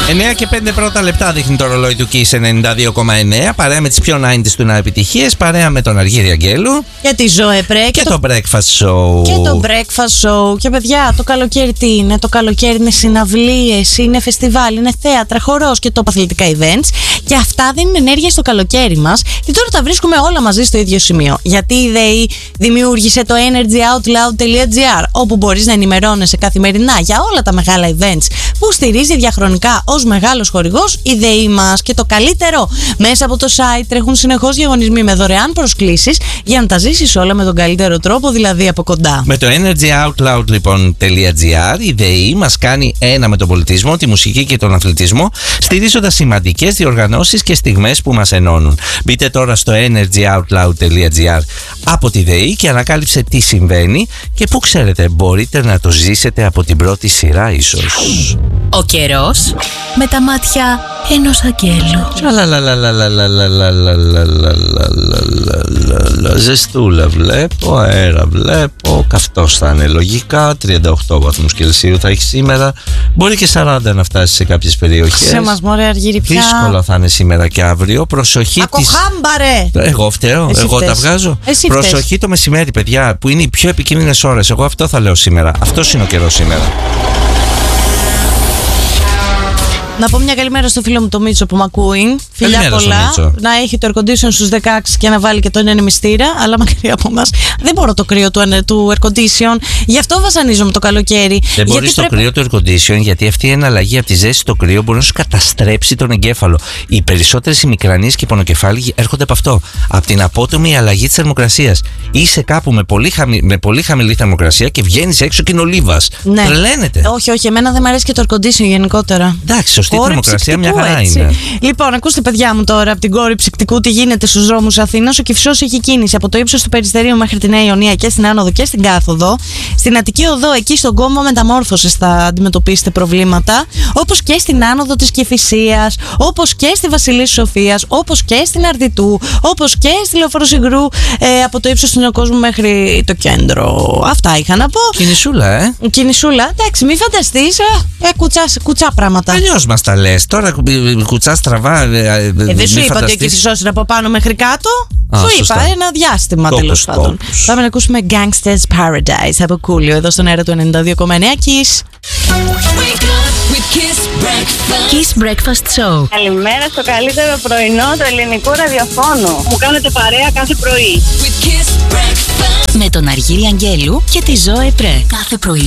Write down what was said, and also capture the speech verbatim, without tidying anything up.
εννιά και πέντε πρώτα λεπτά δείχνει το ρολόι του Kiss ενενήντα δύο κόμμα εννιά. Παρέα με τις πιο ενενήντα του επιτυχίες. Παρέα με τον Αργύρη Αγγέλου. Και τη Ζωέ Πρέ. Και, και το... το Breakfast Show. Και το Breakfast Show. Και παιδιά, το καλοκαίρι τι είναι? Το καλοκαίρι είναι συναυλίες, είναι φεστιβάλ, είναι θέατρα, χορός και top αθλητικά events. Και αυτά δίνουν ενέργεια στο καλοκαίρι μας. Και τώρα τα βρίσκουμε όλα μαζί στο ίδιο σημείο. Γιατί η ΔΕΗ δημιούργησε το energyoutloud.gr, όπου μπορείς να ενημερώνεσαι καθημερινά για όλα τα μεγάλα events που στηρίζει διαχρονικά ως μεγάλος χορηγός η ΔΕΗ μας. Και το καλύτερο, μέσα από το site τρέχουν συνεχώς διαγωνισμοί με δωρεάν προσκλήσεις για να τα ζήσεις όλα με τον καλύτερο τρόπο, δηλαδή από κοντά. Με το energyoutloud λοιπόν .gr η ΔΕΗ μας κάνει ένα με τον πολιτισμό, τη μουσική και τον αθλητισμό, στηρίζοντας σημαντικές διοργανώσεις και στιγμές που μας ενώνουν. Μπείτε τώρα στο energyoutloud.gr από τη ΔΕΗ και ανακάλυψε τι συμβαίνει και που ξέρετε μπορείτε να το ζήσετε από την πρώτη σειρά ίσως. Ο καιρός με τα μάτια ενός αγγέλου. Ζεστούλα βλέπω, αέρα βλέπω, καυτός θα είναι λογικά, τριάντα οκτώ βαθμούς Κελσίου θα έχει σήμερα, μπορεί και σαράντα να φτάσει σε κάποιες περιοχές. Σε μας μωρέ Αργύρη πια. Δύσκολο θα είναι σήμερα και αύριο, προσοχή. Ακοχάμπαρε! Της... Εγώ φταίω, Εσύ εγώ φταίς. τα βγάζω. Εσύ προσοχή φταίς. Το μεσημέρι παιδιά, που είναι οι πιο επικίνδυνες ώρες. Εγώ αυτό θα λέω σήμερα, αυτός είναι ο καιρός σήμερα. Να πω μια καλημέρα στο φίλο μου το Μίτσο που μ' ακούει. Φιλιά πολλά. Να έχει το air condition στους δεκαέξι και να βάλει και τον ενεμιστήρα. Αλλά μακριά από εμάς δεν μπορώ το κρύο του, του air condition. Γι' αυτό βασανίζομαι το καλοκαίρι. Δεν μπορεί το πρέπει... κρύο του air condition, γιατί αυτή η εναλλαγή από τη ζέστη στο κρύο μπορεί να σου καταστρέψει τον εγκέφαλο. Οι περισσότερες ημικρανίες και πονοκεφάλοι έρχονται από αυτό. Από την απότομη αλλαγή της θερμοκρασίας. Είσαι κάπου με πολύ, χαμη... με πολύ χαμηλή θερμοκρασία και βγαίνεις έξω και είναι ολίβας. Ναι. Τρελαίνεται. Όχι, όχι, εμένα δεν μου αρέσει και το air condition γενικότερα. Εντάξει, σωστή θερμοκρασία μια χαρά έτσι. είναι. Λοιπόν, ακούστε παιδιά μου τώρα από την κόρη ψυκτικού τι γίνεται στους δρόμους Αθήνας. Ο Κηφισός έχει κίνηση από το ύψος του Περιστερίου μέχρι τη Νέα Ιωνία και στην Άνοδο και στην Κάθοδο. Στην Αττική Οδό, εκεί στον κόμβο μεταμόρφωσης θα αντιμετωπίσετε προβλήματα. Όπως και στην Άνοδο της Κηφισίας, όπως και στη Βασιλής Σοφίας, όπως και στην Αρδιτού, όπως και στη Λεωφόρο Συγκρού, ε, από το ύψος του Νεοκόσμου μέχρι το κέντρο. Αυτά είχα να πω. Κινησούλα, ε. Κινησούλα, εντάξει, μην φανταστείς. Ε, κουτσά, κουτσά πράγματα. Αλλιώς μας τα λες. Τώρα κουτσά στραβά. Ε, δεν σου είπα ότι ο Κηφισός είναι από πάνω μέχρι κάτω. Α, σου σωστά. είπα ένα διάστημα τέλος πάντων. Πάμε να ακούσουμε Gangsters Paradise από Κούλιο εδώ στον αέρα του ενενήντα δύο κόμμα εννιά. Kiss. Kiss Breakfast Show. Καλημέρα στο καλύτερο πρωινό του ελληνικού ραδιοφώνου. Μου κάνετε παρέα κάθε πρωί. Με τον Αργύρη Αγγέλου και τη Ζωέ Πρέ. Κάθε πρωί